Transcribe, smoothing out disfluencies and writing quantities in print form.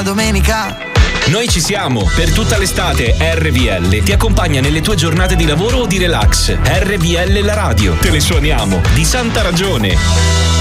domenica. Noi ci siamo. Per tutta l'estate RVL ti accompagna nelle tue giornate di lavoro o di relax. RVL la radio. Te le suoniamo. Di santa ragione.